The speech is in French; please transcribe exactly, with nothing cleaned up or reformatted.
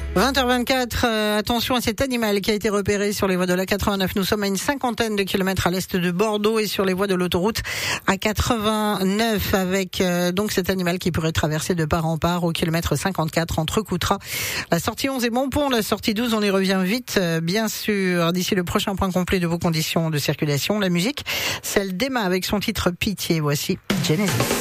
vingt heures vingt-quatre, euh, attention à cet animal qui a été repéré sur les voies de la quatre-vingt-neuf. Nous sommes à une cinquantaine de kilomètres à l'est de Bordeaux et sur les voies de l'autoroute à quatre-vingt-neuf avec euh, donc cet animal qui pourrait traverser de part en part au kilomètre cinquante-quatre entre Coutras, la sortie onze et Bonpont, la sortie douze. On y revient vite, euh, bien sûr, d'ici le prochain point complet de vos conditions de circulation. La musique, celle d'Emma avec son titre Pitié. Voici Genesis.